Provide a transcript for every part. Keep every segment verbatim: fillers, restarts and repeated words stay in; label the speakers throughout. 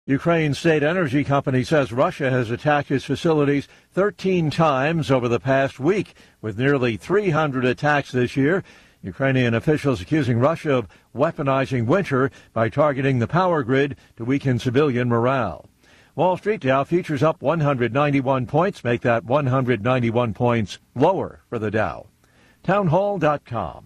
Speaker 1: Ukraine's state energy company says Russia has attacked its facilities thirteen times over the past week, with nearly three hundred attacks this year. Ukrainian officials accusing Russia of weaponizing winter by targeting the power grid to weaken civilian morale. Wall Street Dow futures up one hundred ninety-one points, make that one hundred ninety-one points lower for the Dow. Townhall dot com.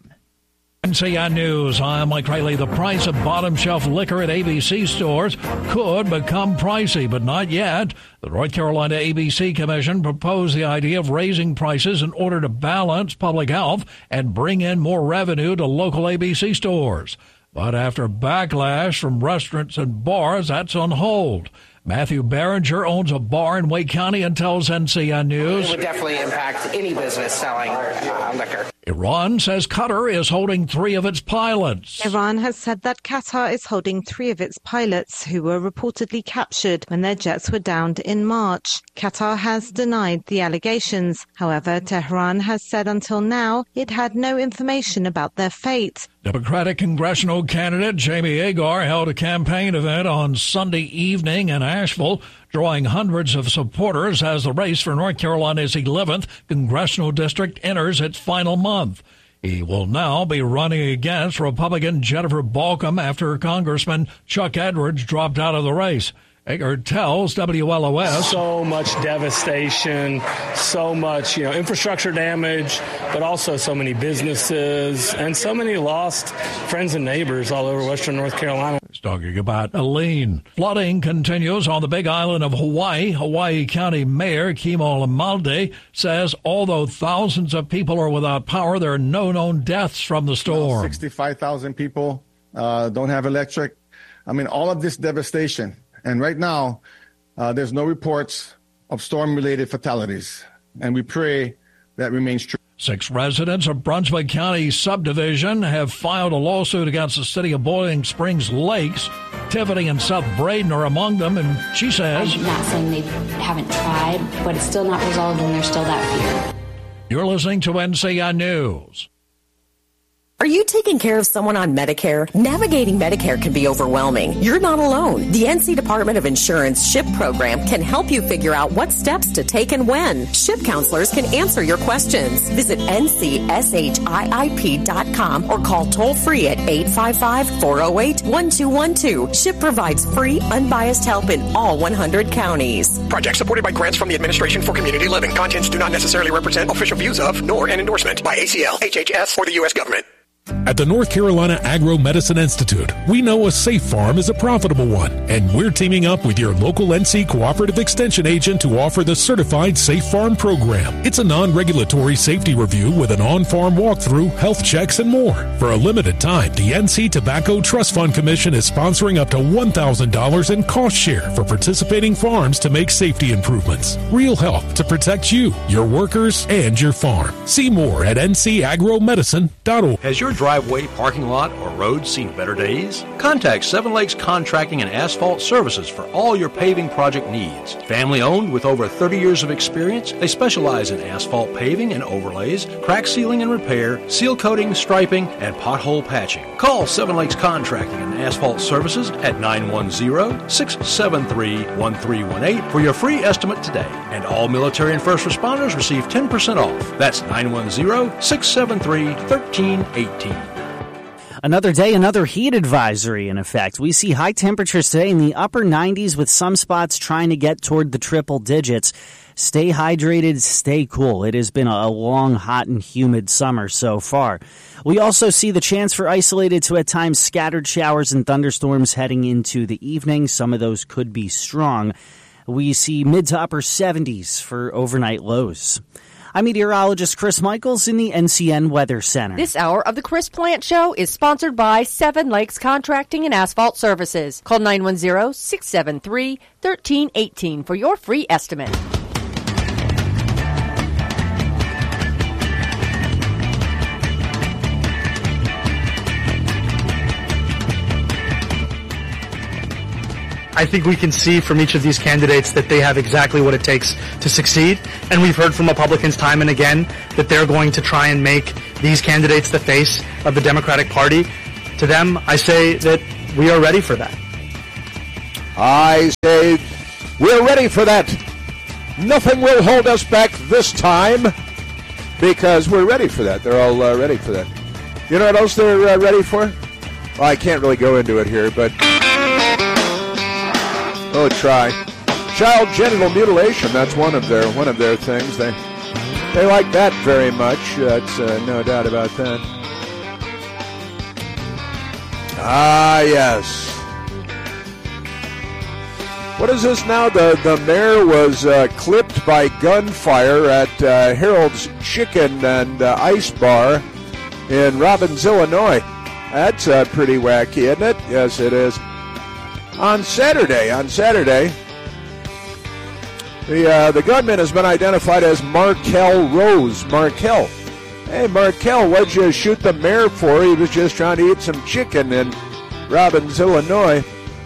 Speaker 2: N C N News, I'm Mike Riley. The price of bottom shelf liquor at A B C stores could become pricey, but not yet. The North Carolina A B C Commission proposed the idea of raising prices in order to balance public health and bring in more revenue to local A B C stores. But after backlash from restaurants and bars, that's on hold. Matthew Berenger owns a bar in Wake County and tells N C N News.
Speaker 3: It would definitely impact any business selling uh, liquor.
Speaker 2: Iran says Qatar is holding three of its pilots.
Speaker 4: Iran has said that Qatar is holding three of its pilots who were reportedly captured when their jets were downed in March. Qatar has denied the allegations. However, Tehran has said until now it had no information about their fate.
Speaker 2: Democratic congressional candidate Jamie Agar held a campaign event on Sunday evening in Asheville, drawing hundreds of supporters as the race for North Carolina's eleventh congressional district enters its final month. He will now be running against Republican Jennifer Balcom after Congressman Chuck Edwards dropped out of the race. Agar tells W L O S.
Speaker 5: So much devastation, so much, you know, infrastructure damage, but also so many businesses and so many lost friends and neighbors all over western North Carolina.
Speaker 2: He's talking about Helene. Flooding continues on the Big Island of Hawaii. Hawaii County Mayor Kimo Lamalde says although thousands of people are without power, there are no known deaths from the storm.
Speaker 6: sixty-five thousand people uh, don't have electric. I mean, all of this devastation. And right now, uh, there's no reports of storm-related fatalities. And we pray that remains true.
Speaker 2: Six residents of Brunswick County subdivision have filed a lawsuit against the city of Boiling Springs Lakes. Tiffany and Seth Braden are among them, and she says,
Speaker 7: I'm not saying they haven't tried, but it's still not resolved and there's still that fear.
Speaker 2: You're listening to N C N News.
Speaker 8: Are you taking care of someone on Medicare? Navigating Medicare can be overwhelming. You're not alone. The N C Department of Insurance SHIP program can help you figure out what steps to take and when. SHIP counselors can answer your questions. Visit N C S H I I P dot com or call toll-free at eight five five, four oh eight, one two one two. SHIP provides free, unbiased help in all one hundred counties.
Speaker 9: Project supported by grants from the Administration for Community Living. Contents do not necessarily represent official views of, nor an endorsement by A C L, H H S, or the U S government.
Speaker 10: At the North Carolina Agro-Medicine Institute, we know a safe farm is a profitable one, and we're teaming up with your local N C Cooperative Extension agent to offer the Certified Safe Farm Program. It's a non-regulatory safety review with an on-farm walkthrough, health checks, and more. For a limited time, the N C Tobacco Trust Fund Commission is sponsoring up to one thousand dollars in cost share for participating farms to make safety improvements. Real help to protect you, your workers, and your farm. See more at N C agro medicine dot org.
Speaker 11: Has your driveway, parking lot, or road seen better days? Contact Seven Lakes Contracting and Asphalt Services for all your paving project needs. Family owned with over thirty years of experience, they specialize in asphalt paving and overlays, crack sealing and repair, seal coating, striping, and pothole patching. Call Seven Lakes Contracting and Asphalt Services at nine one zero, six seven three, one three one eight for your free estimate today. And all military and first responders receive ten percent off. That's nine one zero, six seven three, one three one eight.
Speaker 12: Another day, another heat advisory in effect. We see high temperatures today in the upper nineties with some spots trying to get toward the triple digits. Stay hydrated, stay cool. It has been a long, hot, and humid summer so far. We also see the chance for isolated to at times scattered showers and thunderstorms heading into the evening. Some of those could be strong. We see mid to upper seventies for overnight lows. I'm meteorologist Chris Michaels in the N C N Weather Center.
Speaker 13: This hour of the Chris Plant Show is sponsored by Seven Lakes Contracting and Asphalt Services. Call nine one zero, six seven three, one three one eight for your free estimate.
Speaker 14: I think we can see from each of these candidates that they have exactly what it takes to succeed. And we've heard from Republicans time and again that they're going to try and make these candidates the face of the Democratic Party. To them, I say that we are ready for that.
Speaker 15: I say we're ready for that. Nothing will hold us back this time because we're ready for that. They're all uh, ready for that. You know what else they're uh, ready for? Well, I can't really go into it here, but oh, try. Child genital mutilation. That's one of their one of their things. They they like that very much. That's uh, no doubt about that. Ah, yes. What is this now? The the mayor was uh, clipped by gunfire at uh, Harold's Chicken and uh, Ice Bar in Robbins, Illinois. That's uh, pretty wacky, isn't it? Yes, it is. On Saturday, on Saturday, the uh, the gunman has been identified as Markel Rose. Markel. Hey, Markel, what'd you shoot the mayor for? He was just trying to eat some chicken in Robbins, Illinois.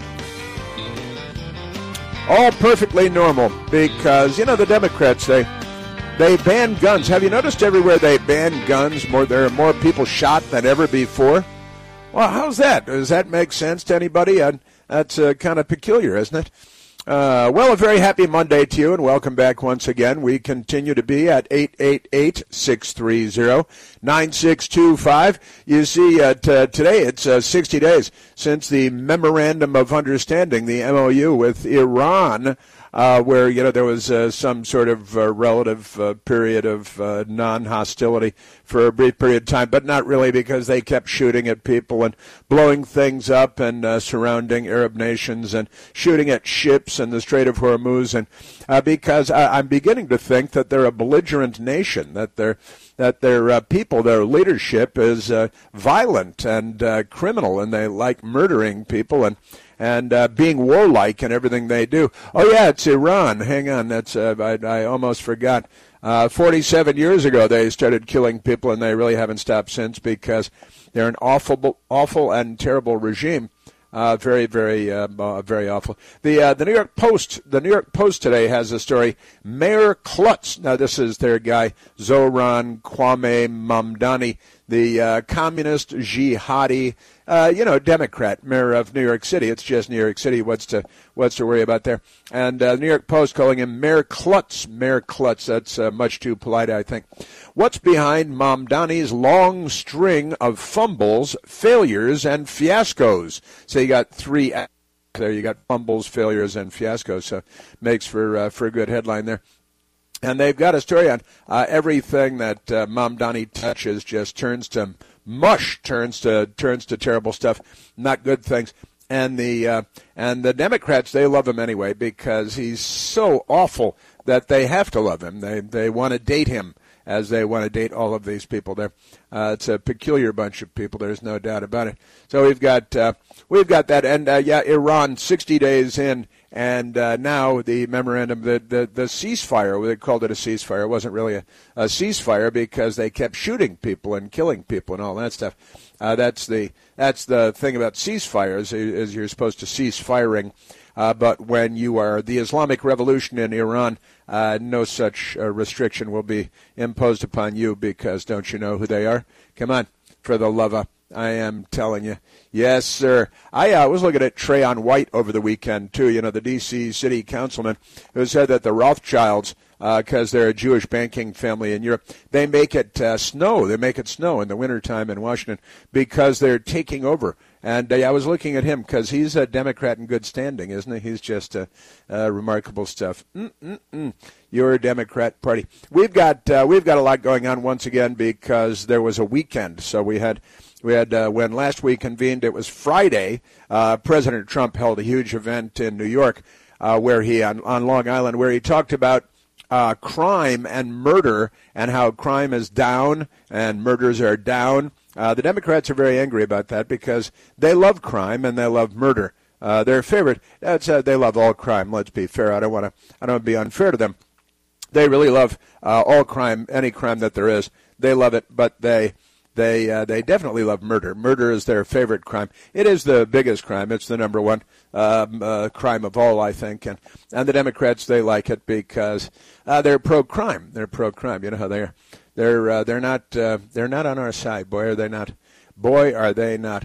Speaker 15: All perfectly normal because, you know, the Democrats, they they ban guns. Have you noticed everywhere they ban guns, more there are more people shot than ever before? Well, how's that? Does that make sense to anybody? Uh, that's uh, kind of peculiar, isn't it? Uh, well, a very happy Monday to you, and welcome back once again. We continue to be at eight eight eight, six three zero, nine six two five. You see, uh, t- today it's uh, sixty days since the Memorandum of Understanding, the M O U with Iran, uh, where, you know, there was uh, some sort of uh, relative uh, period of uh, non-hostility for a brief period of time, but not really because they kept shooting at people and blowing things up and uh, surrounding Arab nations and shooting at ships in the Strait of Hormuz, and uh, because I, I'm beginning to think that they're a belligerent nation, that they're that their uh, people, their leadership is uh, violent and uh, criminal, and they like murdering people and and uh, being warlike in everything they do. Oh yeah, it's Iran. Hang on, that's uh, I, I almost forgot. Uh, forty-seven years ago, they started killing people, and they really haven't stopped since because they're an awful, awful and terrible regime. Uh, very, very, uh, uh, very awful. The uh, the New York Post, the New York Post today has a story. Mayor Klutz. Now this is their guy, Zohran Kwame Mamdani, the uh, communist jihadi, uh, you know, Democrat mayor of New York City. It's just New York City. What's to what's to worry about there? And uh, the New York Post calling him Mayor Klutz. Mayor Klutz. That's uh, much too polite, I think. What's behind Mamdani's long string of fumbles, failures, and fiascos? So you got three there. You got fumbles, failures, and fiascos. So makes for uh, for a good headline there. And they've got a story on uh, everything that uh, Mamdani touches just turns to mush, turns to turns to terrible stuff, not good things. And the uh, and the Democrats, they love him anyway because he's so awful that they have to love him. They they want to date him as they want to date all of these people there. Uh, it's a peculiar bunch of people. There's no doubt about it. So we've got uh, we've got that, and uh, yeah, Iran, sixty days in. And uh, now the memorandum, the, the, the ceasefire, they called it a ceasefire. It wasn't really a, a ceasefire because they kept shooting people and killing people and all that stuff. Uh, that's the that's the thing about ceasefires, is you're supposed to cease firing. Uh, but when you are the Islamic Revolution in Iran, uh, no such uh, restriction will be imposed upon you because don't you know who they are? Come on, for the love of... I am telling you. Yes, sir. I uh, was looking at Trayon White over the weekend, too, you know, the D C city councilman who said that the Rothschilds, because uh, they're a Jewish banking family in Europe, they make it uh, snow. They make it snow in the wintertime in Washington because they're taking over. And uh, I was looking at him because he's a Democrat in good standing, isn't he? He's just uh, uh, remarkable stuff. Mm-mm-mm. Your Democrat Party. We've got uh, we've got a lot going on once again because there was a weekend. So we had... We had, uh, when last week convened, it was Friday, uh, President Trump held a huge event in New York, uh, where he, on, on Long Island, where he talked about uh, crime and murder and how crime is down and murders are down. Uh, the Democrats are very angry about that because they love crime and they love murder. Uh, their favorite, that's, uh, they love all crime, let's be fair. I don't want to, I don't want to be unfair to them. They really love uh, all crime, any crime that there is. They love it, but they... They uh, they definitely love murder. Murder is their favorite crime. It is the biggest crime. It's the number one um, uh, crime of all, I think. And and the Democrats, they like it because uh, they're pro-crime. They're pro-crime. You know how they're they're uh, they're not uh, they're not on our side. Boy, are they not. Boy, are they not.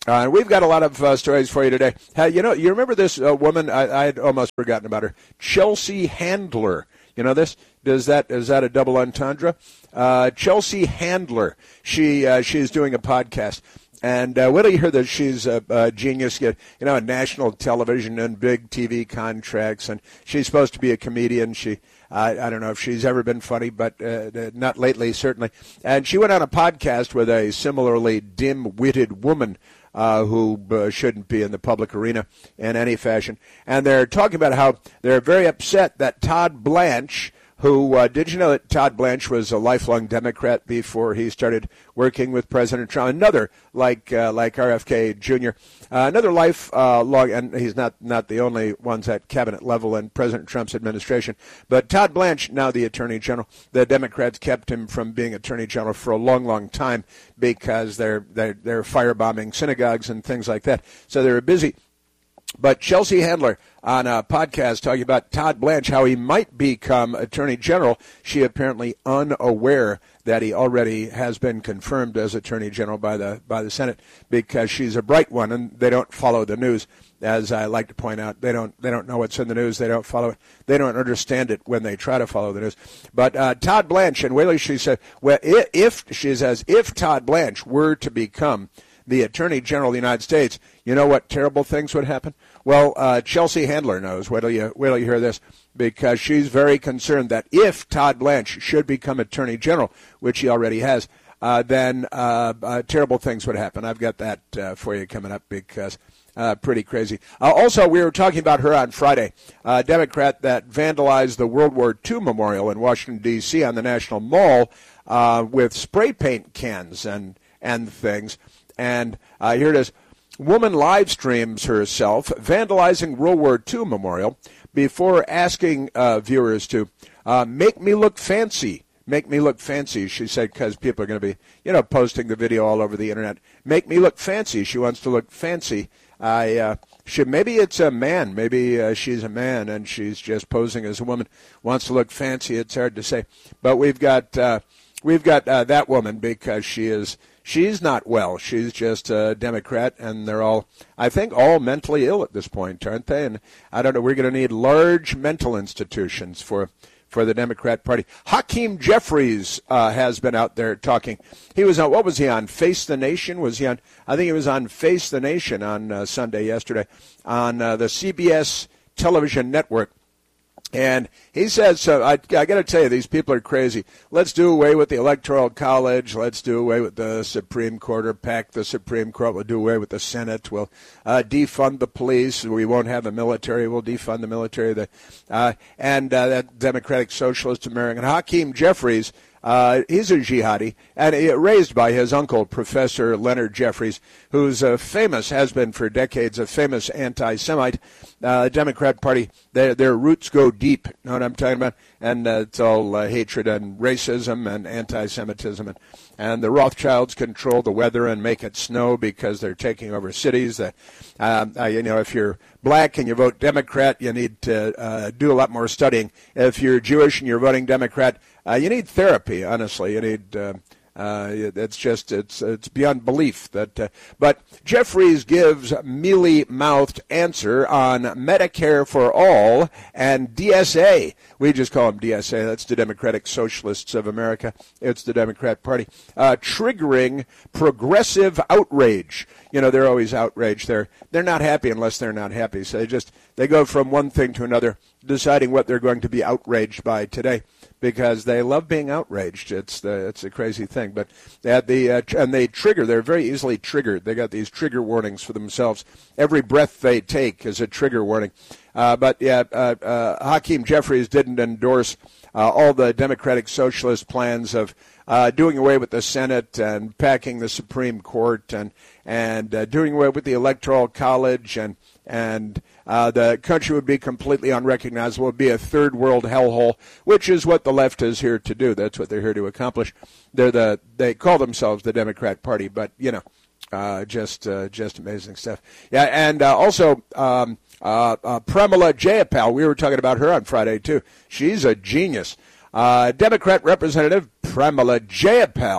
Speaker 15: Uh, we've got a lot of uh, stories for you today. Uh, you know, you remember this uh, woman? I had almost forgotten about her. Chelsea Handler. You know this? Does that is that a double entendre? Uh, Chelsea Handler. She uh, she's doing a podcast. And uh, wait till you hear that she's a, a genius, you know, on national television and big T V contracts. And she's supposed to be a comedian. She, I, I don't know if she's ever been funny, but uh, not lately, certainly. And she went on a podcast with a similarly dim-witted woman uh, who uh, shouldn't be in the public arena in any fashion. And they're talking about how they're very upset that Todd Blanche, who, uh, did you know that Todd Blanche was a lifelong Democrat before he started working with President Trump? Another, like uh, like R F K Junior, uh, another lifelong, uh, and he's not, not the only ones at cabinet level in President Trump's administration, but Todd Blanche, now the Attorney General, the Democrats kept him from being Attorney General for a long, long time because they're, they're, they're firebombing synagogues and things like that. So they were busy. But Chelsea Handler on a podcast talking about Todd Blanche, how he might become Attorney General. She apparently unaware that he already has been confirmed as Attorney General by the by the Senate because she's a bright one and they don't follow the news. As I like to point out, they don't they don't know what's in the news. They don't follow it. They don't understand it when they try to follow the news. But uh, Todd Blanche, and Whaley, she said, well, if she says if Todd Blanche were to become the Attorney General of the United States, you know what terrible things would happen? Well, uh, Chelsea Handler knows. Wait till you, wait till you hear this, because she's very concerned that if Todd Blanche should become Attorney General, which he already has, uh, then uh, uh, terrible things would happen. I've got that uh, for you coming up because uh, pretty crazy. Uh, also, we were talking about her on Friday, a Democrat that vandalized the World War Two Memorial in Washington, D C on the National Mall uh, with spray paint cans and, and things. And uh, here it is. Woman live streams herself vandalizing World War Two Memorial before asking uh, viewers to uh, make me look fancy. Make me look fancy, she said, because people are going to be, you know, posting the video all over the Internet. Make me look fancy. She wants to look fancy. I uh, should, maybe it's a man. Maybe uh, she's a man and she's just posing as a woman. Wants to look fancy. It's hard to say. But we've got, uh, we've got uh, that woman because she is... She's not well. She's just a Democrat, and they're all, I think, all mentally ill at this point, aren't they? And I don't know, we're going to need large mental institutions for for the Democrat Party. Hakeem Jeffries uh, has been out there talking. He was on, what was he on, Face the Nation? Was he on, I think he was on Face the Nation on uh, Sunday yesterday on uh, the C B S television network. And he says, so I, I got to tell you, these people are crazy. Let's do away with the Electoral College. Let's do away with the Supreme Court, or pack the Supreme Court. We'll do away with the Senate. We'll uh, defund the police. We won't have the military. We'll defund the military. The, uh, and uh, that Democratic Socialist American Hakeem Jeffries, Uh, he's a jihadi, and he, raised by his uncle, Professor Leonard Jeffries, who's a famous, has been for decades, a famous anti-Semite. Uh, Democrat Party, their, their roots go deep, you know what I'm talking about? And uh, it's all uh, hatred and racism and anti-Semitism. And, and the Rothschilds control the weather and make it snow because they're taking over cities. That, um, uh, you know, if you're black and you vote Democrat, you need to uh, do a lot more studying. If you're Jewish and you're voting Democrat, Uh, you need therapy, honestly. You need, uh, uh, it's just, it's it's beyond belief. that. Uh, but Jeffries gives mealy-mouthed answer on Medicare for All and D S A. We just call them D S A. That's the Democratic Socialists of America. It's the Democrat Party. Uh, triggering progressive outrage. You know, they're always outraged. They're, they're not happy unless they're not happy. So they just, they go from one thing to another, deciding what they're going to be outraged by today, because they love being outraged. It's the, it's a crazy thing. But they had the uh, and they trigger. They're very easily triggered. They got these trigger warnings for themselves. Every breath they take is a trigger warning. Uh, but yeah, uh, uh, Hakeem Jeffries didn't endorse uh, all the Democratic Socialist plans of uh, doing away with the Senate and packing the Supreme Court and and uh, doing away with the Electoral College, and and uh, the country would be completely unrecognizable. It would be a third world hellhole, which is what the left is here to do. That's what they're here to accomplish. They're the they call themselves the Democrat Party, but you know, uh, just uh, just amazing stuff. Yeah, and uh, also. Um, Uh, uh, Pramila Jayapal, we were talking about her on Friday, too. She's a genius. Uh, Democrat Representative Pramila Jayapal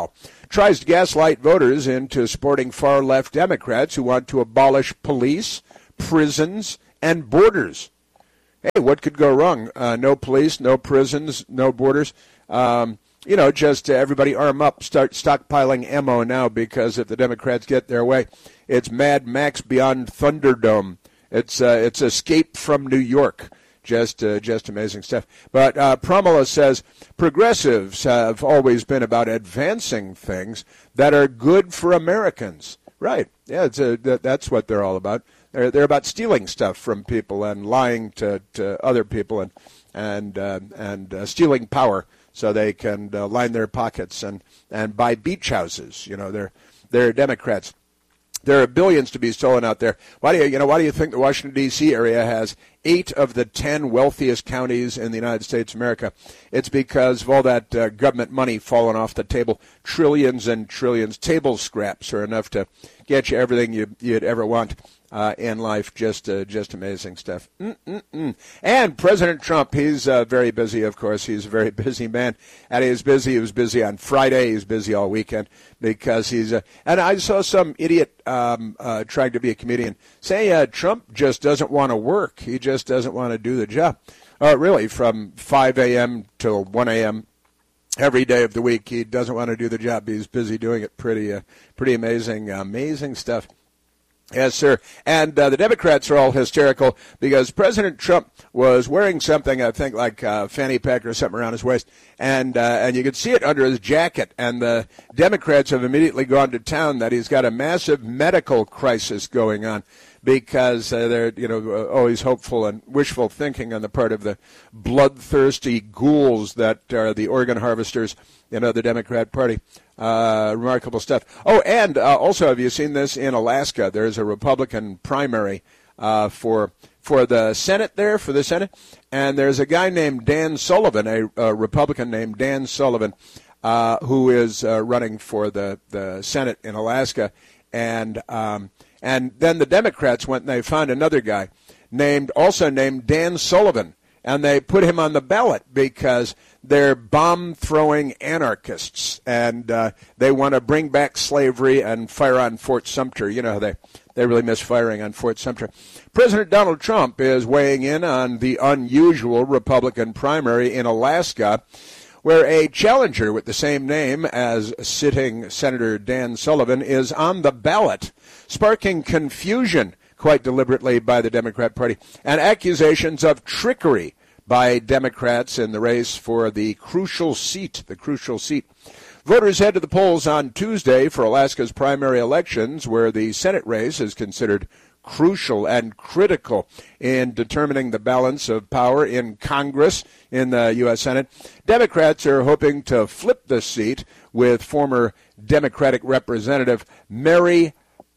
Speaker 15: tries to gaslight voters into supporting far-left Democrats who want to abolish police, prisons, and borders. Hey, what could go wrong? Uh, no police, no prisons, no borders. Um, you know, just uh, everybody arm up, start stockpiling ammo now, because if the Democrats get their way, it's Mad Max beyond Thunderdome. It's uh, it's Escape from New York. Just uh, just amazing stuff. But uh, Pramila says progressives have always been about advancing things that are good for Americans. Right. Yeah, it's a, that, that's what they're all about. They're, they're about stealing stuff from people and lying to, to other people and and uh, and uh, stealing power so they can uh, line their pockets and, and buy beach houses. You know, they're they're Democrats. There are billions to be stolen out there. Why do you, you know, why do you think the Washington, D C area has eight of the ten wealthiest counties in the United States of America? It's because of all that uh, government money falling off the table. Trillions and trillions. Table scraps are enough to get you everything you, you'd ever want uh, in life. Just uh, just amazing stuff. Mm-mm-mm. And President Trump, he's uh, very busy, of course. He's a very busy man. And he's busy. He was busy on Friday. He's busy all weekend because he's uh, – and I saw some idiot um, uh, trying to be a comedian say uh, Trump just doesn't want to work. He just doesn't want to do the job. Uh, really, from five a.m. till one a.m. every day of the week, he doesn't want to do the job. He's busy doing it. Pretty, uh, pretty amazing, amazing stuff. Yes, sir. And uh, the Democrats are all hysterical because President Trump was wearing something, I think, like a fanny pack or something around his waist, and uh, and you could see it under his jacket. And the Democrats have immediately gone to town that he's got a massive medical crisis going on because uh, they're, you know, always hopeful and wishful thinking on the part of the bloodthirsty ghouls that are the organ harvesters, you know, the Democrat Party. Uh, remarkable stuff. Oh, and uh, also, have you seen this in Alaska? There's a Republican primary uh, for for the Senate there, for the Senate, and there's a guy named Dan Sullivan, a, a Republican named Dan Sullivan, uh, who is uh, running for the, the Senate in Alaska, and um, and then the Democrats went and they found another guy named also named Dan Sullivan, and they put him on the ballot because they're bomb-throwing anarchists, and uh, they want to bring back slavery and fire on Fort Sumter. You know, they, they really miss firing on Fort Sumter. President Donald Trump is weighing in on the unusual Republican primary in Alaska, where a challenger with the same name as sitting Senator Dan Sullivan is on the ballot, sparking confusion quite deliberately by the Democrat Party and accusations of trickery by Democrats in the race for the crucial seat, the crucial seat. Voters head to the polls on Tuesday for Alaska's primary elections, where the Senate race is considered crucial and critical in determining the balance of power in Congress, in the U S Senate. Democrats are hoping to flip the seat with former Democratic Representative Mary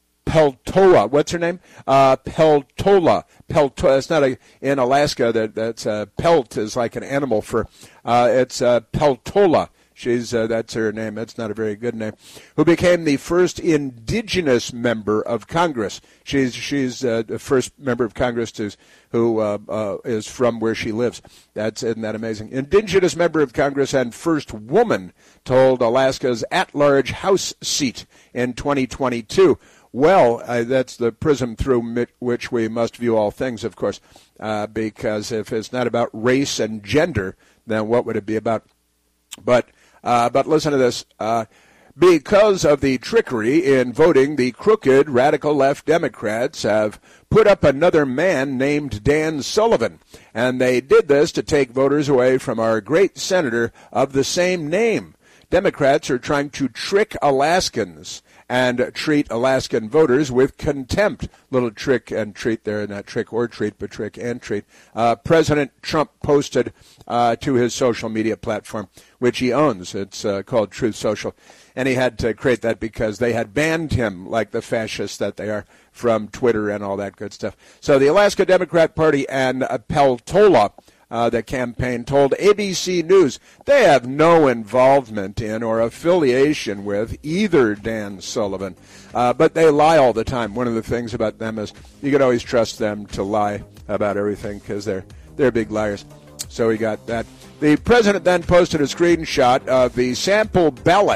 Speaker 15: Peltola. What's her name? Uh, Peltola. Peltola. It's not a, in Alaska. That that's uh, pelt is like an animal fur. Uh, it's uh, Peltola. She's uh, that's her name. That's not a very good name. Who became the first indigenous member of Congress? She's she's uh, the first member of Congress to who uh, uh, is from where she lives. That's isn't that amazing? Indigenous member of Congress and first woman to hold Alaska's at-large House seat in twenty twenty-two. Well, uh, that's the prism through which we must view all things, of course, uh, because if it's not about race and gender, then what would it be about? But uh, but listen to this. Uh, because of the trickery in voting, the crooked radical left Democrats have put up another man named Dan Sullivan, and they did this to take voters away from our great senator of the same name. Democrats are trying to trick Alaskans and treat Alaskan voters with contempt. Little trick and treat there, not trick or treat, but trick and treat. Uh, President Trump posted uh, to his social media platform, which he owns. It's uh, called Truth Social. And he had to create that because they had banned him, like the fascists that they are, from Twitter and all that good stuff. So the Alaska Democrat Party and uh, Peltola, Uh, the campaign, told A B C News they have no involvement in or affiliation with either Dan Sullivan, uh, but they lie all the time. One of the things about them is you can always trust them to lie about everything because they're they're big liars. So we got that. The president then posted a screenshot of the sample ballot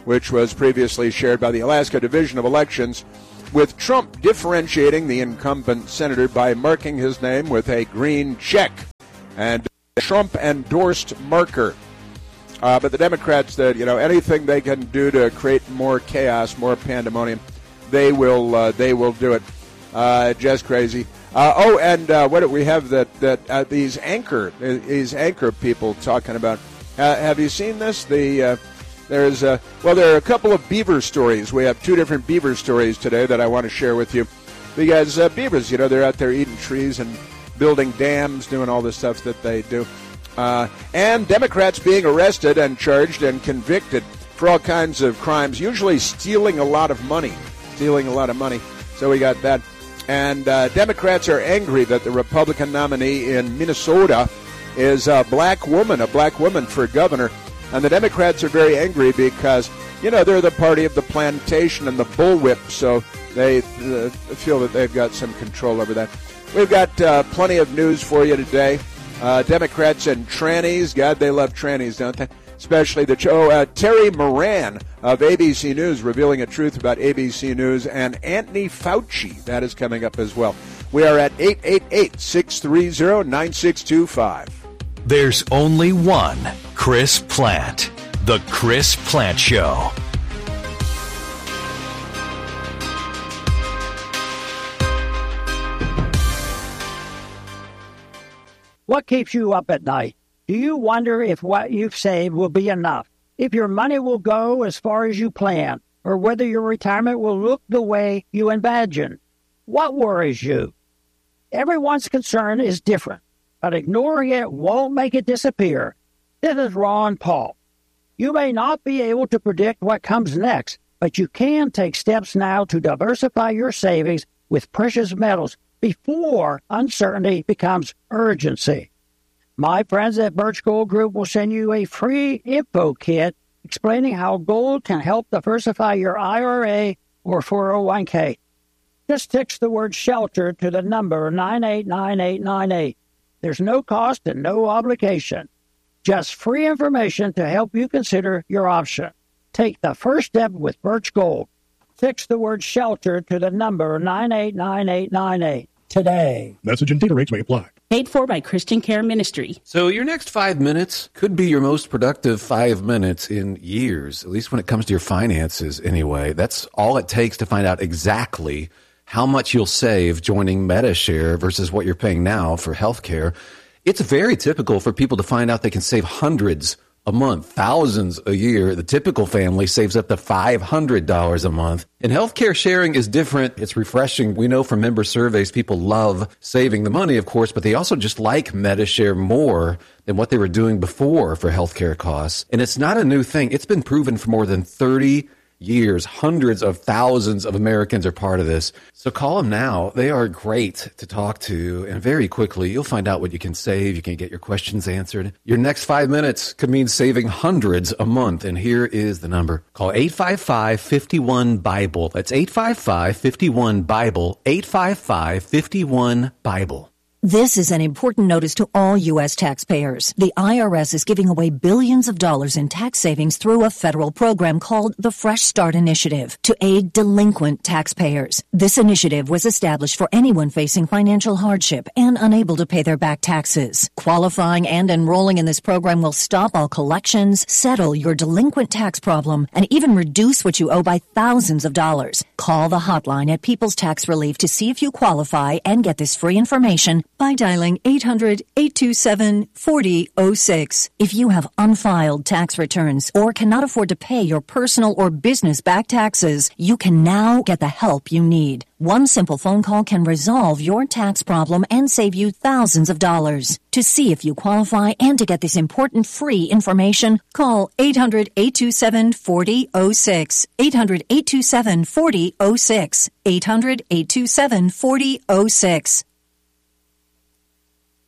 Speaker 15: which was previously shared by the Alaska Division of Elections, with Trump differentiating the incumbent senator by marking his name with a green check and Trump-endorsed marker. Uh, but the Democrats, that you know, anything they can do to create more chaos, more pandemonium, they will uh, they will do it. Uh, just crazy. Uh, oh, and uh, what do we have that that uh, these anchor these anchor people talking about? Uh, have you seen this? The uh, there's uh, well, there are a couple of beaver stories. We have two different beaver stories today that I want to share with you, because uh, beavers, you know, they're out there eating trees and building dams, doing all the stuff that they do. Uh, and Democrats being arrested and charged and convicted for all kinds of crimes, usually stealing a lot of money. Stealing a lot of money. So we got that. And uh, Democrats are angry that the Republican nominee in Minnesota is a black woman, a black woman for governor. And the Democrats are very angry because, you know, they're the party of the plantation and the bullwhip, so they uh, feel that they've got some control over that. We've got uh, plenty of news for you today. Uh, Democrats and trannies. God, they love trannies, don't they? Especially the oh, uh, Terry Moran of A B C News revealing a truth about A B C News, and Anthony Fauci. That is coming up as well. We are at eight eight eight, six three zero, nine six two five.
Speaker 16: There's only one Chris Plante. The Chris Plante Show.
Speaker 17: What keeps you up at night? Do you wonder if what you've saved will be enough? If your money will go as far as you plan? Or whether your retirement will look the way you imagine? What worries you? Everyone's concern is different, but ignoring it won't make it disappear. This is Ron Paul. You may not be able to predict what comes next, but you can take steps now to diversify your savings with precious metals before uncertainty becomes urgency. My friends at Birch Gold Group will send you a free info kit explaining how gold can help diversify your I R A or four oh one k. Just text the word SHELTER to the number nine eight nine eight nine eight. There's no cost and no obligation. Just free information to help you consider your option. Take the first step with Birch Gold. Text the word SHELTER to the number nine eight nine eight nine eight today.
Speaker 18: Message and data rates may apply.
Speaker 19: Paid for by Christian Care Ministry.
Speaker 20: So your next five minutes could be your most productive five minutes in years, at least when it comes to your finances anyway. That's all it takes to find out exactly how much you'll save joining Medi-Share versus what you're paying now for health care. It's very typical for people to find out they can save hundreds a month, thousands a year. The typical family saves up to five hundred dollars a month. And healthcare sharing is different. It's refreshing. We know from member surveys, people love saving the money, of course, but they also just like Medi-Share more than what they were doing before for healthcare costs. And it's not a new thing. It's been proven for more than thirty years. Hundreds of thousands of Americans are part of this. So call them now. They are great to talk to. And very quickly, you'll find out what you can save. You can get your questions answered. Your next five minutes could mean saving hundreds a month. And here is the number. Call eight five five, five one, BIBLE. That's eight five five, five one, BIBLE. eight five five, five one, BIBLE.
Speaker 21: This is an important notice to all U S taxpayers. The I R S is giving away billions of dollars in tax savings through a federal program called the Fresh Start Initiative to aid delinquent taxpayers. This initiative was established for anyone facing financial hardship and unable to pay their back taxes. Qualifying and enrolling in this program will stop all collections, settle your delinquent tax problem, and even reduce what you owe by thousands of dollars. Call the hotline at People's Tax Relief to see if you qualify and get this free information by dialing eight hundred, eight two seven, four oh zero six. If you have unfiled tax returns or cannot afford to pay your personal or business back taxes, you can now get the help you need. One simple phone call can resolve your tax problem and save you thousands of dollars. To see if you qualify and to get this important free information, call eight hundred, eight two seven, four oh zero six. eight hundred, eight two seven, four oh zero six. eight hundred, eight two seven, four oh zero six.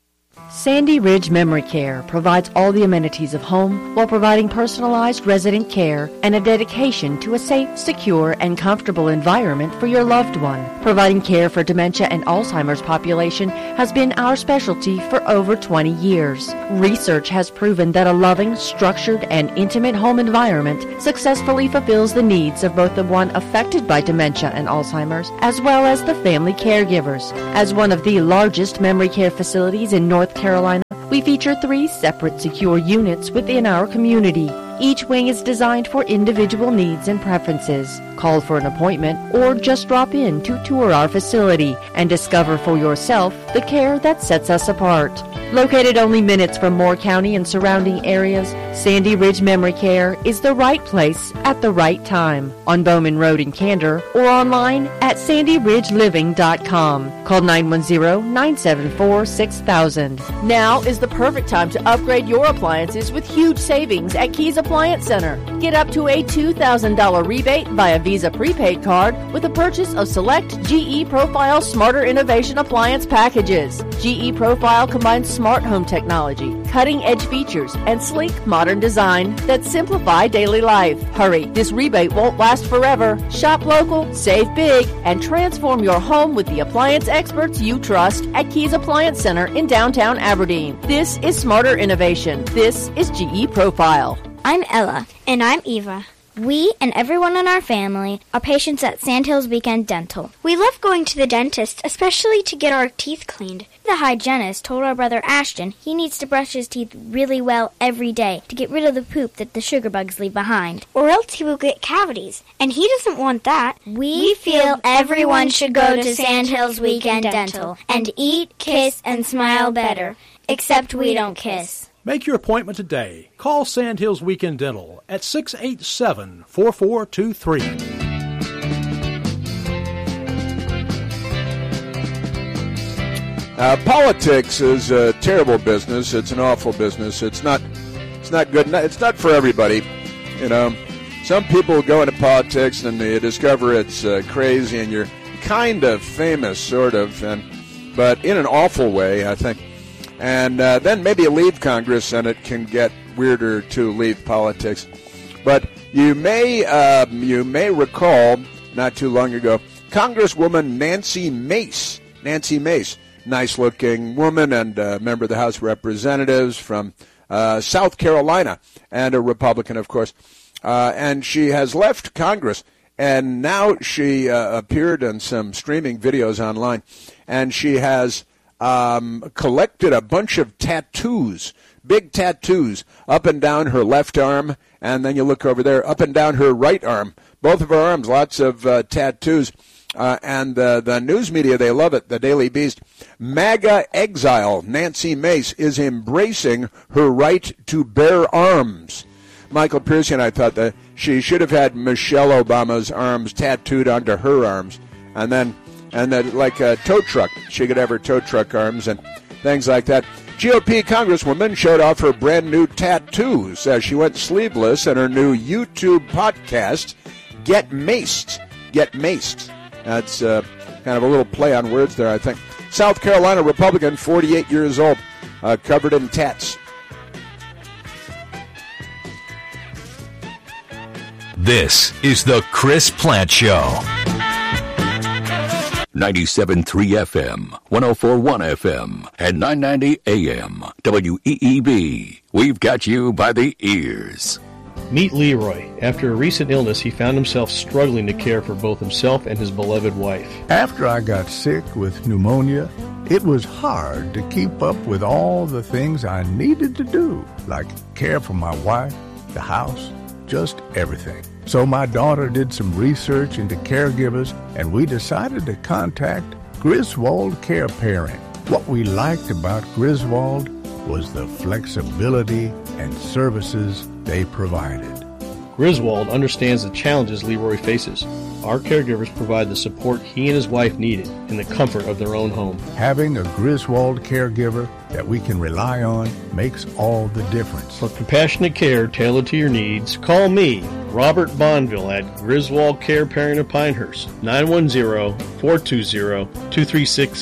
Speaker 13: Sandy Ridge Memory Care provides all the amenities of home while providing personalized resident care and a dedication to a safe, secure, and comfortable environment for your loved one. Providing care for dementia and Alzheimer's population has been our specialty for over twenty years. Research has proven that a loving, structured, and intimate home environment successfully fulfills the needs of both the one affected by dementia and Alzheimer's as well as the family caregivers. As one of the largest memory care facilities in North Carolina, we feature three separate secure units within our community. Each wing is designed for individual needs and preferences. Call for an appointment or just drop in to tour our facility and discover for yourself the care that sets us apart. Located only minutes from Moore County and surrounding areas, Sandy Ridge Memory Care is the right place at the right time. On Bowman Road in Candor or online at sandy ridge living dot com. Call nine one zero, nine seven four, six thousand. Now is the perfect time to upgrade your appliances with huge savings at Keys Appliance Center. Get up to a two thousand dollars rebate via Visa prepaid card with a purchase of select G E Profile Smarter Innovation Appliance packages. G E Profile combines smart home technology, cutting-edge features, and sleek modern design that simplify daily life. Hurry, this rebate won't last forever. Shop local, save big, and transform your home with the appliance experts you trust at Keys Appliance Center in downtown Aberdeen. This is smarter innovation. This is G E Profile.
Speaker 18: I'm Ella. And I'm Eva. We and everyone in our family are patients at Sandhills Weekend Dental. We love going to the dentist, especially to get our teeth cleaned. The hygienist told our brother Ashton he needs to brush his teeth really well every day to get rid of the poop that the sugar bugs leave behind, or else he will get cavities, and he doesn't want that. We, we feel everyone should go to Sandhills Weekend Dental and eat, kiss, and smile better, except we don't kiss.
Speaker 11: Make your appointment today. Call Sandhills Weekend Dental at six eight seven, four four two three.
Speaker 15: Uh, politics is a terrible business. It's an awful business. It's not. It's not good. It's not for everybody. You know, some people go into politics and they discover it's uh, crazy, and you're kind of famous, sort of, and but in an awful way, I think. And uh, then maybe you leave Congress, and it can get weirder to leave politics. But you may uh, you may recall not too long ago, Congresswoman Nancy Mace. Nancy Mace, nice-looking woman and a member of the House of Representatives from uh, South Carolina, and a Republican, of course. Uh, and she has left Congress, and now she uh, appeared in some streaming videos online, and she has Um, collected a bunch of tattoos, big tattoos, up and down her left arm, and then you look over there, up and down her right arm. Both of her arms, lots of uh, tattoos. Uh, and uh, the news media, they love it, the Daily Beast. MAGA exile Nancy Mace is embracing her right to bear arms. Michael Piercy and I thought that she should have had Michelle Obama's arms tattooed onto her arms, and then And that, like a tow truck, she could have her tow truck arms and things like that. G O P Congresswoman showed off her brand new tattoos as she went sleeveless in her new YouTube podcast, Get Maced. Get Maced. That's uh, kind of a little play on words there, I think. South Carolina Republican, forty-eight years old, uh, covered in tats.
Speaker 16: This is the Chris Plant Show.
Speaker 22: ninety-seven point three F M, one oh four point one F M, and nine ninety A M, W E E B. We've got you by the ears.
Speaker 23: Meet Leroy. After a recent illness, he found himself struggling to care for both himself and his beloved wife.
Speaker 24: After I got sick with pneumonia, it was hard to keep up with all the things I needed to do, like care for my wife, the house, just everything. So my daughter did some research into caregivers, and we decided to contact Griswold Care Parent. What we liked about Griswold was the flexibility and services they provided.
Speaker 23: Griswold understands the challenges Leroy faces. Our caregivers provide the support he and his wife needed in the comfort of their own home.
Speaker 24: Having a Griswold caregiver that we can rely on makes all the difference.
Speaker 23: For compassionate care tailored to your needs, call me, Robert Bonville, at Griswold Care Parent of Pinehurst, nine one zero, four two zero, two three six zero.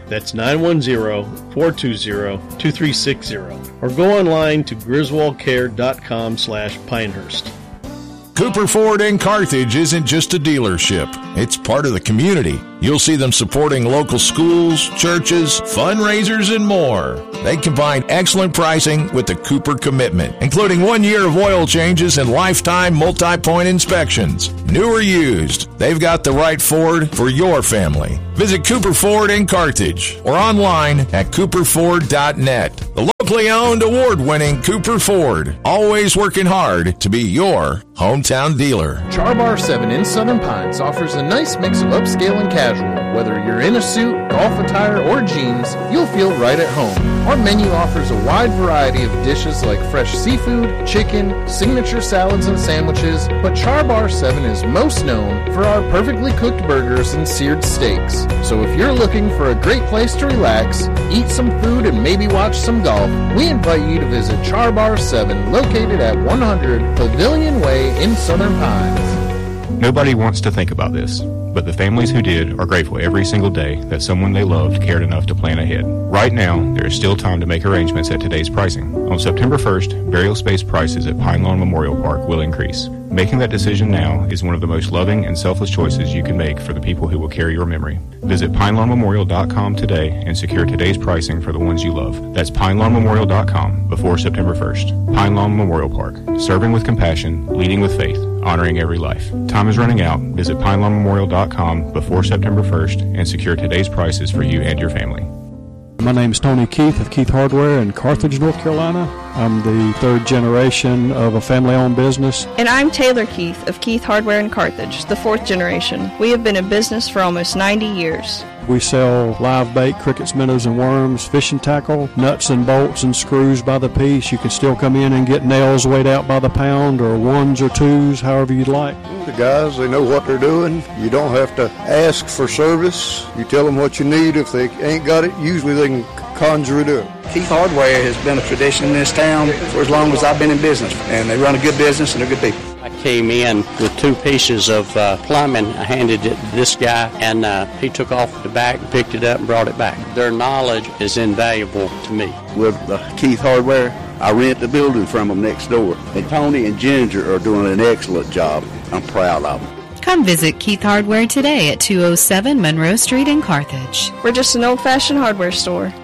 Speaker 23: That's nine one zero, four two zero, two three six zero. Or go online to griswoldcare.com slash Pinehurst.
Speaker 1: Cooper Ford in Carthage isn't just a dealership. It's part of the community. You'll see them supporting local schools, churches, fundraisers, and more. They combine excellent pricing with the Cooper commitment, including one year of oil changes and lifetime multi-point inspections. New or used, they've got the right Ford for your family. Visit Cooper Ford in Carthage or online at cooper ford dot net. The locally owned, award-winning Cooper Ford, always working hard to be your hometown dealer.
Speaker 3: Charbar seven in Southern Pines offers a nice mix of upscale and casual. Whether you're in a suit, golf attire, or jeans, you'll feel right at home. Our menu offers a wide variety of dishes like fresh seafood, chicken, signature salads and sandwiches, but Charbar seven is most known for our perfectly cooked burgers and seared steaks. So if you're looking for a great place to relax, eat some food, and maybe watch some golf, we invite you to visit Charbar seven, located at one hundred Pavilion Way in Southern Pines.
Speaker 4: Nobody wants to think about this, but the families who did are grateful every single day that someone they loved cared enough to plan ahead. Right now, there is still time to make arrangements at today's pricing. On September first, burial space prices at Pine Lawn Memorial Park will increase. Making that decision now is one of the most loving and selfless choices you can make for the people who will carry your memory. Visit pine lawn memorial dot com today and secure today's pricing for the ones you love. That's pine lawn memorial dot com before September first. Pine Lawn Memorial Park, serving with compassion, leading with faith, honoring every life. Time is running out. Visit pine lawn memorial dot com before September first and secure today's prices for you and your family.
Speaker 5: My name is Tony Keith of Keith Hardware in Carthage, North Carolina. I'm the third generation of a family-owned business.
Speaker 25: And I'm Taylor Keith of Keith Hardware in Carthage, the fourth generation. We have been in business for almost ninety years.
Speaker 5: We sell live bait, crickets, minnows, and worms, fishing tackle, nuts and bolts and screws by the piece. You can still come in and get nails weighed out by the pound, or ones or twos, however you'd like.
Speaker 26: The guys, they know what they're doing. You don't have to ask for service. You tell them what you need. If they ain't got it, usually they can conjure it up.
Speaker 27: Keith Hardware has been a tradition in this town for as long as I've been in business, and they run a good business and they're good people.
Speaker 28: I came in with two pieces of uh, plumbing. I handed it to this guy, and uh, he took off the back, picked it up, and brought it back. Their knowledge is invaluable to me.
Speaker 29: With uh, Keith Hardware, I rent the building from them next door. And Tony and Ginger are doing an excellent job. I'm proud of them.
Speaker 30: Come visit Keith Hardware today at two oh seven Monroe Street in Carthage.
Speaker 25: We're just an old-fashioned hardware store.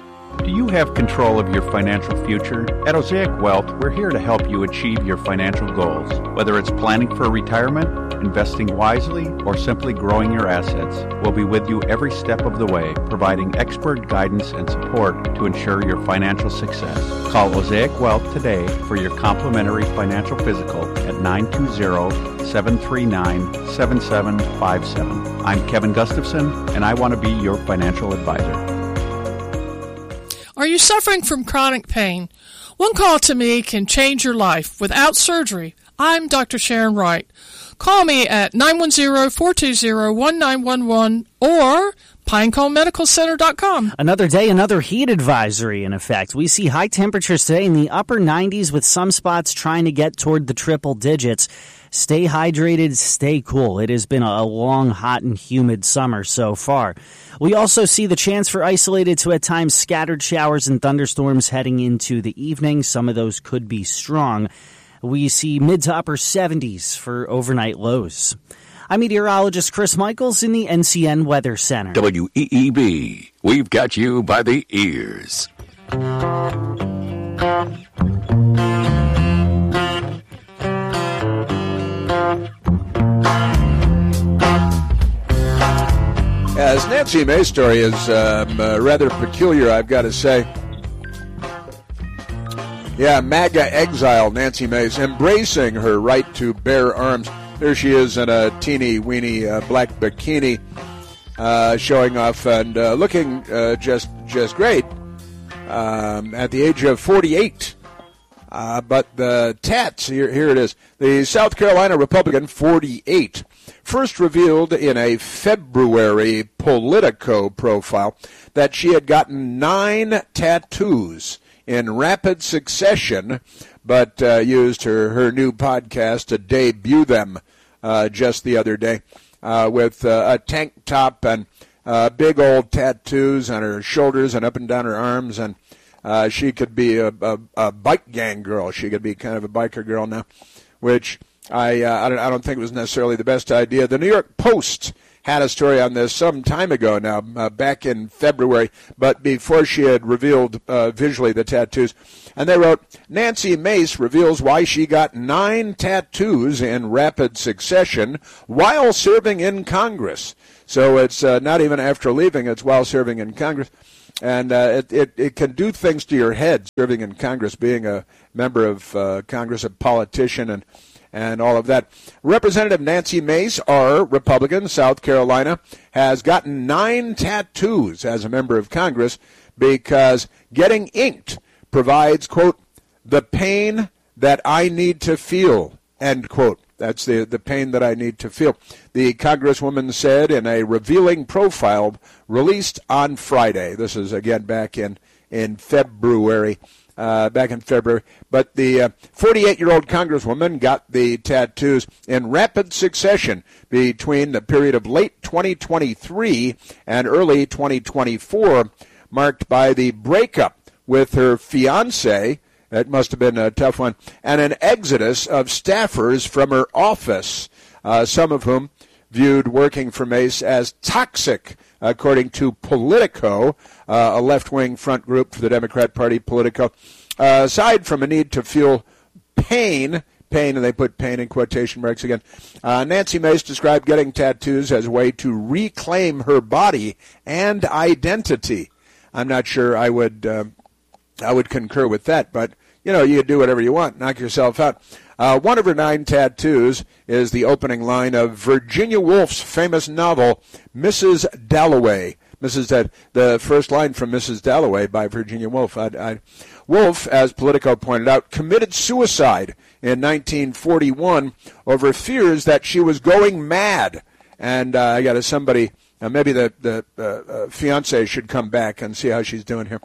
Speaker 31: Do you have control of your financial future? At Osaic Wealth, we're here to help you achieve your financial goals. Whether it's planning for retirement, investing wisely, or simply growing your assets, we'll be with you every step of the way, providing expert guidance and support to ensure your financial success. Call Osaic Wealth today for your complimentary financial physical at nine two zero, seven three nine, seven seven five seven. I'm Kevin Gustafson, and I want to be your financial advisor.
Speaker 32: Are you suffering from chronic pain? One call to me can change your life without surgery. I'm Doctor Sharon Wright. Call me at nine one zero, four two zero, one nine one one or pinecone medical center dot com.
Speaker 12: Another day, another heat advisory in effect. We see high temperatures today in the upper nineties with some spots trying to get toward the triple digits. Stay hydrated, stay cool. It has been a long, hot, and humid summer so far. We also see the chance for isolated to at times scattered showers and thunderstorms heading into the evening. Some of those could be strong. We see mid to upper seventies for overnight lows. I'm meteorologist Chris Michaels in the N C N Weather Center.
Speaker 22: W E E B, we've got you by the ears.
Speaker 15: As Nancy May's story is um, uh, rather peculiar, I've got to say. Yeah, MAGA exile Nancy Mace embracing her right to bear arms. There she is in a teeny-weeny uh, black bikini, uh, showing off and uh, looking uh, just just great um, at the age of forty-eight. Uh, but the tats, here, here it is. The South Carolina Republican, forty-eight, first revealed in a February Politico profile that she had gotten nine tattoos in rapid succession, but uh, used her, her new podcast to debut them uh, just the other day uh, with uh, a tank top and uh, big old tattoos on her shoulders and up and down her arms, and uh, she could be a, a, a bike gang girl. She could be kind of a biker girl now, which I, uh, I, don't, I don't think was necessarily the best idea. The New York Post had a story on this some time ago now, uh, back in February, but before she had revealed uh, visually the tattoos. And they wrote, Nancy Mace reveals why she got nine tattoos in rapid succession while serving in Congress. So it's uh, not even after leaving, it's while serving in Congress. And uh, it, it, it can do things to your head, serving in Congress, being a member of uh, Congress, a politician, and and all of that. Representative Nancy Mace, our Republican, South Carolina, has gotten nine tattoos as a member of Congress because getting inked provides, quote, the pain that I need to feel, end quote. That's the, the pain that I need to feel. The Congresswoman said in a revealing profile released on Friday. This is, again, back in, in February. Uh, back in February. But the uh, forty-eight-year-old Congresswoman got the tattoos in rapid succession between the period of late twenty twenty-three and early twenty twenty-four, marked by the breakup with her fiancé. It must have been a tough one. And an exodus of staffers from her office, uh, some of whom viewed working for Mace as toxic, according to Politico, uh, a left-wing front group for the Democrat Party, Politico. Uh, aside from a need to feel pain, pain, and they put pain in quotation marks again, uh, Nancy Mace described getting tattoos as a way to reclaim her body and identity. I'm not sure I would, uh, I would concur with that, but, you know, you do whatever you want, knock yourself out. Uh, one of her nine tattoos is the opening line of Virginia Woolf's famous novel, Missus Dalloway. Missus Dad, the first line from Missus Dalloway by Virginia Woolf. I, I, Woolf, as Politico pointed out, committed suicide in nineteen forty-one over fears that she was going mad. And uh, I got to somebody, uh, maybe the, the uh, uh, fiance should come back and see how she's doing here.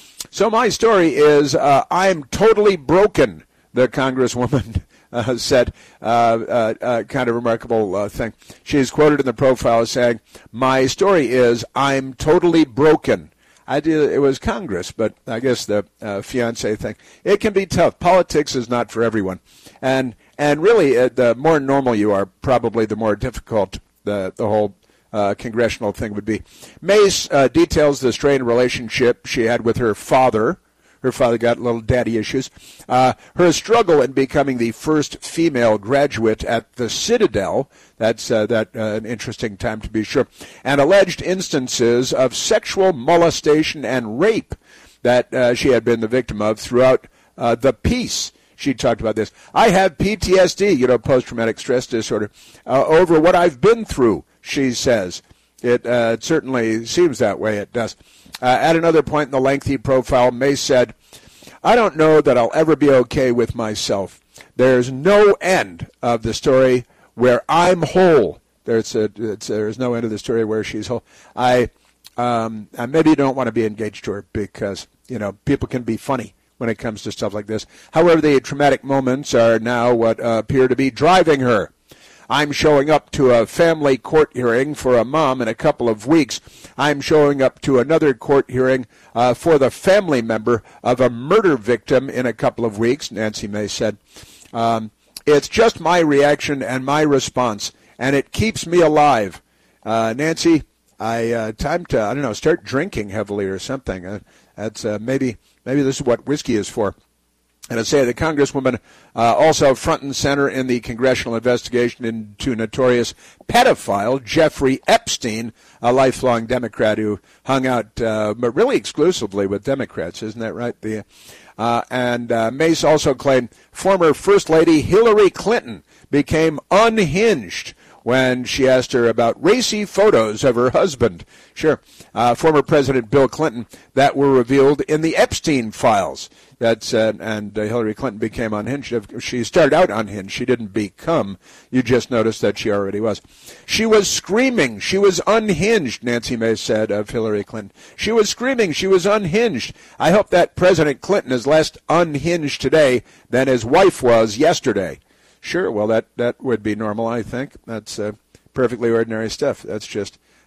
Speaker 15: So my story is uh, I'm totally broken, the Congresswoman uh, said. Uh, uh, uh, kind of remarkable uh, thing. She's quoted in the profile as saying, my story is I'm totally broken. I did, it was Congress, but I guess the uh, fiance thing. It can be tough. Politics is not for everyone. And and really, uh, the more normal you are, probably the more difficult the, the whole Uh, congressional thing would be. Mace uh, details the strained relationship she had with her father. Her father got little daddy issues. Uh, her struggle in becoming the first female graduate at the Citadel. That's uh, that uh, an interesting time to be sure. And alleged instances of sexual molestation and rape that uh, she had been the victim of throughout uh, the peace. She talked about this. I have P T S D, you know, post-traumatic stress disorder, uh, over what I've been through, she says. It, uh, it certainly seems that way. It does. Uh, at another point in the lengthy profile, Mace said, I don't know that I'll ever be okay with myself. There's no end of the story where I'm whole. There's, a, it's, there's no end of the story where she's whole. I, um, I maybe you don't want to be engaged to her because, you know, people can be funny when it comes to stuff like this. However, the traumatic moments are now what uh, appear to be driving her. I'm showing up to a family court hearing for a mom in a couple of weeks. I'm showing up to another court hearing uh, for the family member of a murder victim in a couple of weeks, Nancy Mace said. Um, it's just my reaction and my response, and it keeps me alive. Uh, Nancy, I uh, time to, I don't know, start drinking heavily or something. Uh, that's uh, maybe maybe this is what whiskey is for. And I say the Congresswoman uh, also front and center in the congressional investigation into notorious pedophile Jeffrey Epstein, a lifelong Democrat who hung out uh, but really exclusively with Democrats. Isn't that right? The, uh, and uh, Mace also claimed former First Lady Hillary Clinton became unhinged when she asked her about racy photos of her husband. Sure, uh, former President Bill Clinton, that were revealed in the Epstein files. That's uh, and uh, Hillary Clinton became unhinged. She started out unhinged. She didn't become. You just noticed that she already was. She was screaming. She was unhinged, Nancy Mace said of Hillary Clinton. She was screaming. She was unhinged. I hope that President Clinton is less unhinged today than his wife was yesterday. Sure, well, that, that would be normal, I think. That's uh, perfectly ordinary stuff. That's just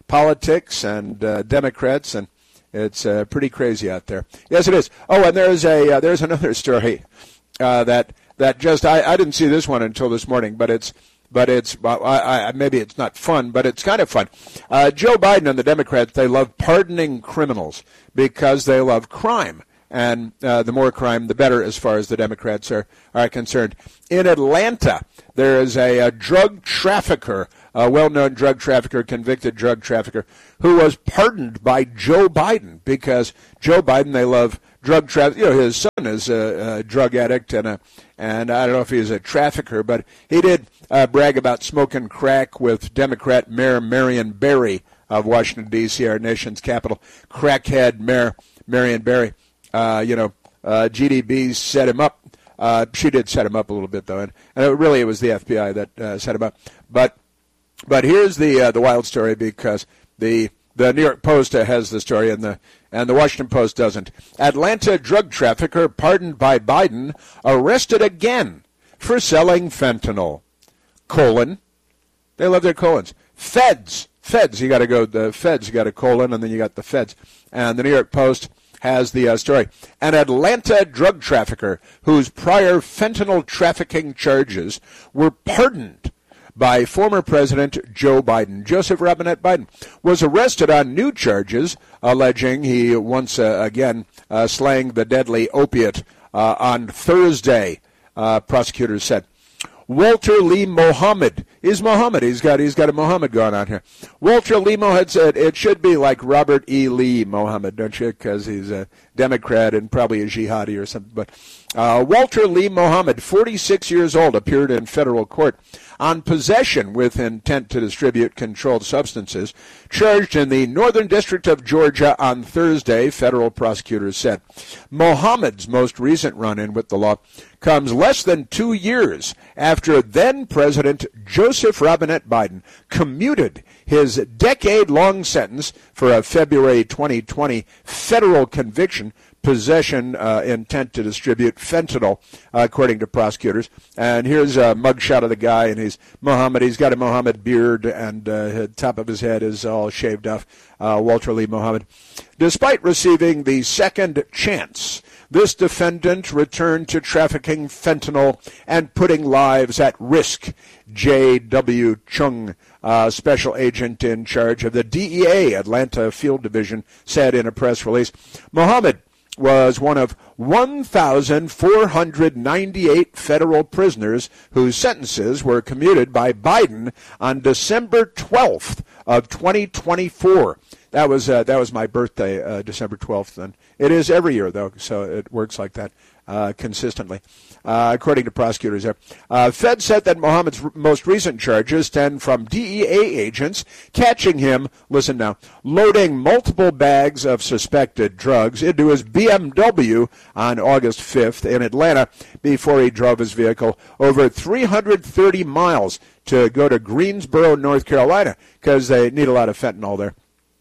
Speaker 15: politics and uh, Democrats, and it's uh, pretty crazy out there. Yes, it is. Oh, and there's a uh, there's another story uh, that that just I, I didn't see this one until this morning, but it's but it's I, I, maybe it's not fun, but it's kind of fun. Uh, Joe Biden and the Democrats, they love pardoning criminals because they love crime. And uh, the more crime, the better, as far as the Democrats are, are concerned. In Atlanta, there is a, a drug trafficker, a well-known drug trafficker, convicted drug trafficker, who was pardoned by Joe Biden because Joe Biden, they love drug trafficking. You know, his son is a, a drug addict, and a, and I don't know if he's a trafficker, but he did uh, brag about smoking crack with Democrat Mayor Marion Barry of Washington, D C, our nation's capital. Crackhead Mayor Marion Barry. Uh, you know, uh, G D B set him up. Uh, she did set him up a little bit, though, and, and it really it was the F B I that uh, set him up. But but here's the uh, the wild story, because the the New York Post uh, has the story and the and the Washington Post doesn't. Atlanta drug trafficker pardoned by Biden arrested again for selling fentanyl. Colon. They love their colons. Feds. Feds. You got to go. The feds. You got a colon, and then you got the feds. And the New York Post has the uh, story. An Atlanta drug trafficker whose prior fentanyl trafficking charges were pardoned by former President Joe Biden. Joseph Robinette Biden was arrested on new charges alleging he once uh, again uh, slang the deadly opiate uh, on Thursday, uh, prosecutors said. Walter Lee Mohammed is Mohammed. He's got he's got a Mohammed going on here. Walter Lee Mohammed said it should be like Robert E. Lee Mohammed, don't you? Because he's a Democrat and probably a jihadi or something. But uh, Walter Lee Mohammed, forty-six years old, appeared in federal court on possession with intent to distribute controlled substances, charged in the Northern District of Georgia on Thursday, federal prosecutors said. Mohammed's most recent run-in with the law comes less than two years after then-President Joseph Robinette Biden commuted his decade-long sentence for a February twenty twenty federal conviction, possession, uh, intent to distribute fentanyl, uh, according to prosecutors. And here's a mugshot of the guy, and he's Mohammed. He's got a Mohammed beard, and uh, the top of his head is all shaved off. Uh, Walter Lee Mohammed. Despite receiving the second chance, this defendant returned to trafficking fentanyl and putting lives at risk. J W. Chung, uh, special agent in charge of the D E A Atlanta Field Division, said in a press release. Mohammed was one of one thousand four hundred ninety-eight federal prisoners whose sentences were commuted by Biden on December twelfth of twenty twenty-four. That was uh, that was my birthday, uh, December twelfth, and it is every year, though, so it works like that uh, consistently, uh, according to prosecutors there. Uh, Fed said that Mohammed's r- most recent charges stem from D E A agents catching him, listen now, loading multiple bags of suspected drugs into his B M W on August fifth in Atlanta before he drove his vehicle over three hundred thirty miles to go to Greensboro, North Carolina, because they need a lot of fentanyl there.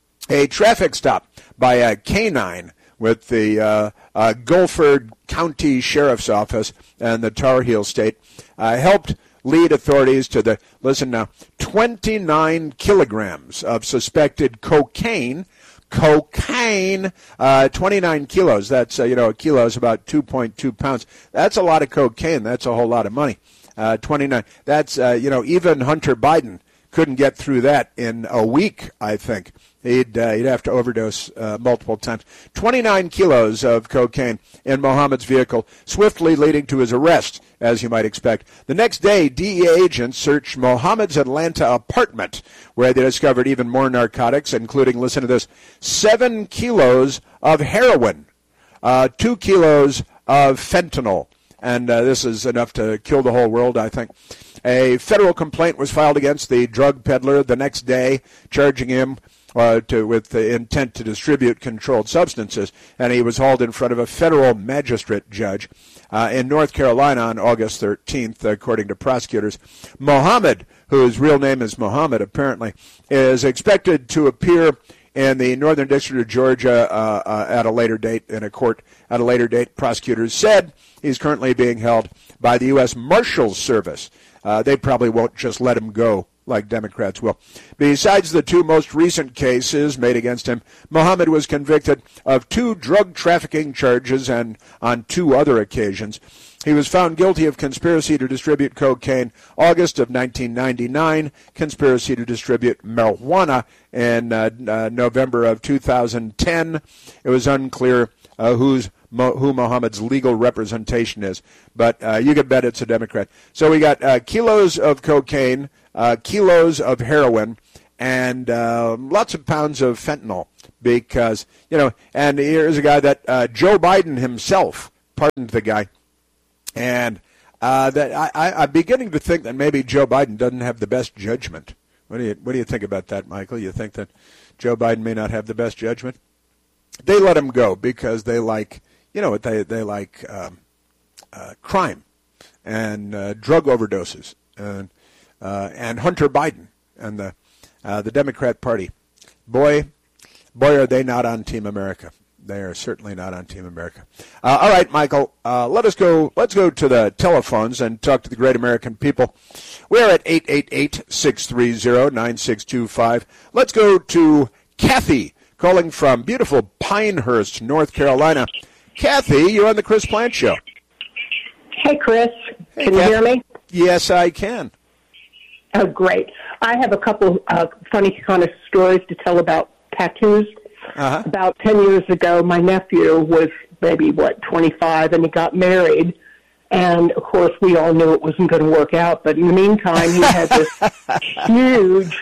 Speaker 15: A traffic stop by a canine with the uh, uh, Guilford County Sheriff's Office and the Tar Heel State uh, helped lead authorities to the, listen now, twenty-nine kilograms of suspected cocaine. Cocaine, uh, twenty-nine kilos. That's, uh, you know, a kilo is about two point two pounds. That's a lot of cocaine. That's a whole lot of money. Uh, twenty-nine. That's, uh, you know, even Hunter Biden couldn't get through that in a week, I think. He'd, uh, he'd have to overdose uh, multiple times. twenty-nine kilos of cocaine in Mohammed's vehicle, swiftly leading to his arrest, as you might expect. The next day, D E A agents searched Mohammed's Atlanta apartment, where they discovered even more narcotics, including, listen to this, seven kilos of heroin, uh, two kilos of fentanyl. And uh, this is enough to kill the whole world, I think. A federal complaint was filed against the drug peddler the next day, charging him uh, to, with the intent to distribute controlled substances, and he was hauled in front of a federal magistrate judge uh, in North Carolina on August thirteenth, according to prosecutors. Mohammed, whose real name is Mohammed, apparently, is expected to appear in the Northern District of Georgia uh, uh, at a later date, in a court at a later date. Prosecutors said he's currently being held by the U S Marshals Service. Uh, they probably won't just let him go like Democrats will. Besides the two most recent cases made against him, Muhammad was convicted of two drug trafficking charges and on two other occasions. He was found guilty of conspiracy to distribute cocaine August of nineteen ninety-nine, conspiracy to distribute marijuana in uh, uh, November of two thousand ten. It was unclear uh, who's Mo- who Muhammad's legal representation is, but uh, you can bet it's a Democrat. So we got uh, kilos of cocaine, uh, kilos of heroin, and uh, lots of pounds of fentanyl because, you know, and here's a guy that uh, Joe Biden himself pardoned the guy. And uh, that I, I, I'm beginning to think that maybe Joe Biden doesn't have the best judgment. What do you What do you think about that, Michael? You think that Joe Biden may not have the best judgment? They let him go because they like, you know, they they like um, uh, crime and uh, drug overdoses and uh, and Hunter Biden and the uh, the Democrat Party. Boy, boy, are they not on Team America. They are certainly not on Team America. Uh, all right, Michael, uh, let us go. Let's go to the telephones and talk to the great American people. We're at eight eight eight, six three zero, nine six two five. Let's go to Kathy, calling from beautiful Pinehurst, North Carolina. Kathy, you're on the Chris Plant Show.
Speaker 2: Hey, Chris.
Speaker 15: Hey,
Speaker 2: can
Speaker 15: Kathy.
Speaker 2: you hear me?
Speaker 15: Yes, I can.
Speaker 2: Oh, great. I have a couple uh, funny kind of stories to tell about tattoos.
Speaker 15: Uh-huh.
Speaker 2: About ten years ago, my nephew was maybe, what, twenty-five, and he got married. And, of course, we all knew it wasn't going to work out. But in the meantime, he had this huge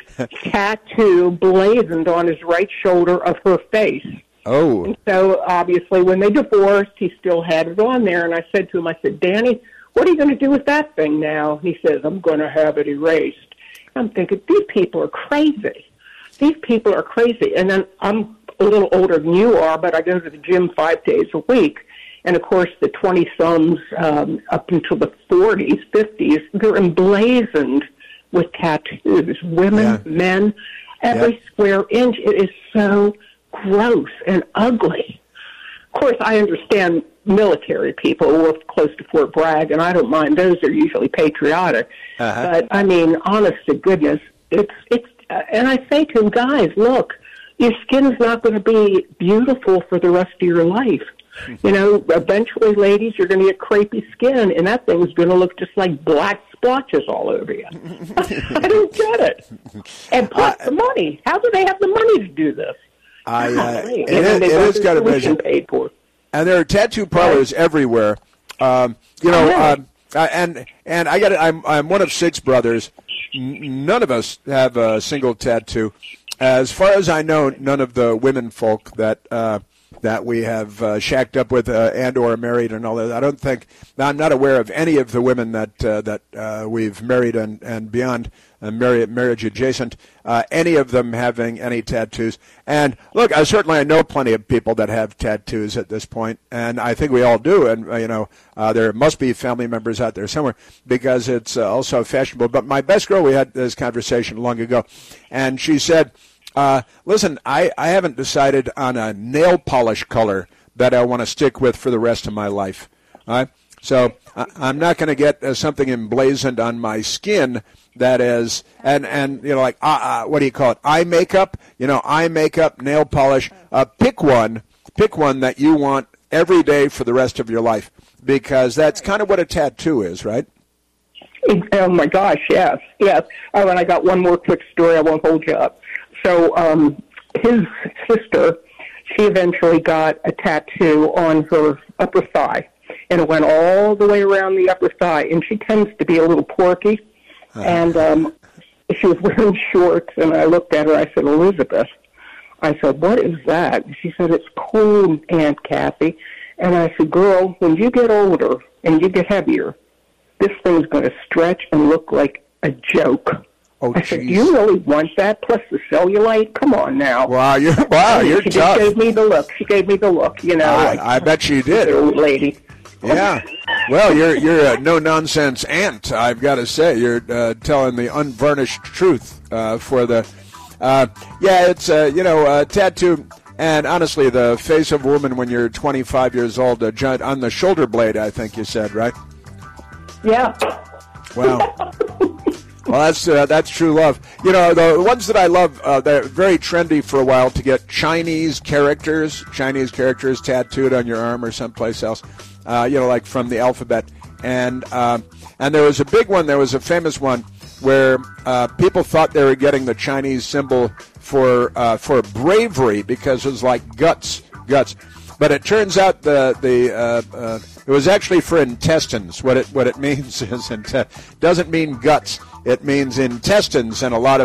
Speaker 2: tattoo blazoned on his right shoulder of her face.
Speaker 15: Oh.
Speaker 2: And so, obviously, when they divorced, he still had it on there. And I said to him, I said, Danny, what are you going to do with that thing now? He says, I'm going to have it erased. I'm thinking, these people are crazy. These people are crazy. And then I'm a little older than you are, but I go to the gym five days a week. And, of course, the twenty-somes um, up until the forties, fifties, they're emblazoned with tattoos. Women,
Speaker 15: Yeah.
Speaker 2: men, every
Speaker 15: Yeah.
Speaker 2: square inch. It is so gross and ugly. Of course, I understand military people who work close to Fort Bragg, and I don't mind. Those are usually patriotic.
Speaker 15: Uh-huh.
Speaker 2: But, I mean, honest to goodness, it's, it's, uh, and I say to them, guys, look, your skin's not going to be beautiful for the rest of your life. You know, eventually, ladies, you're going to get crepey skin, and that thing's going to look just like black splotches all over you. I don't get it. And plus, uh, the money. How do they have the money to do this?
Speaker 15: I, uh,
Speaker 2: Golly.
Speaker 15: it,
Speaker 2: And
Speaker 15: is,
Speaker 2: they
Speaker 15: it
Speaker 2: want
Speaker 15: is kind of
Speaker 2: their
Speaker 15: amazing.
Speaker 2: tuition paid for.
Speaker 15: And there are tattoo parlors everywhere. Um, you know,
Speaker 2: I know.
Speaker 15: uh, uh, and and I got. I'm I'm one of six brothers. N- none of us have a single tattoo. As far as I know, none of the women folk that uh, that we have uh, shacked up with uh, and or married and all that. I don't think. I'm not aware of any of the women that uh, that uh, we've married and and beyond. Uh, marriage, marriage adjacent, uh, any of them having any tattoos. And look, I certainly I know plenty of people that have tattoos at this point, and I think we all do. And, uh, you know, uh, there must be family members out there somewhere because it's uh, also fashionable. But my best girl, we had this conversation long ago, and she said, uh, listen, I, I haven't decided on a nail polish color that I want to stick with for the rest of my life. All right? So I, I'm not going to get uh, something emblazoned on my skin that is, and, and you know, like, uh, uh, what do you call it, eye makeup? You know, eye makeup, nail polish. Uh, pick one, pick one that you want every day for the rest of your life, because that's kind of what a tattoo is, right?
Speaker 2: Oh, my gosh, yes, yes. Oh, and I got one more quick story. I won't hold you up. So um, his sister, she eventually got a tattoo on her upper thigh, and it went all the way around the upper thigh, and she tends to be a little porky. And um, she was wearing shorts, and I looked at her. I said, Elizabeth, I said, what is that? She said, it's cool, Aunt Kathy. And I said, girl, when you get older and you get heavier, this thing's going to stretch and look like a joke.
Speaker 15: Oh,
Speaker 2: I said, do you really want that, plus the cellulite? Come on now.
Speaker 15: Wow, you're, wow, you're
Speaker 2: she
Speaker 15: tough.
Speaker 2: She just gave me the look. She gave me the look, you know.
Speaker 15: I,
Speaker 2: like,
Speaker 15: I bet she did.
Speaker 2: Old lady.
Speaker 15: Yeah. Well, you're you're a no-nonsense aunt, I've got to say. You're uh, telling the unvarnished truth uh, for the... Uh, yeah, it's, uh, you know, a tattoo... And honestly, the face of a woman when you're twenty-five years old, uh, giant, on the shoulder blade, I think you said, right?
Speaker 2: Yeah.
Speaker 15: Wow. Well, that's uh, that's true love. You know, the ones that I love, uh, they're very trendy for a while to get Chinese characters, Chinese characters tattooed on your arm or someplace else, uh, you know, like from the alphabet. And uh, and there was a big one, there was a famous one where uh, people thought they were getting the Chinese symbol for uh, for bravery because it was like guts, guts. But it turns out the the uh, uh, it was actually for intestines. What it what it means is it doesn't mean guts. It means intestines, and a lot of